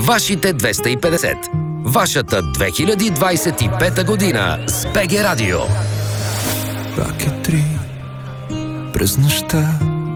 Вашите 250. Вашата 2025 година с БГ Радио. Пак е 3 през нощта.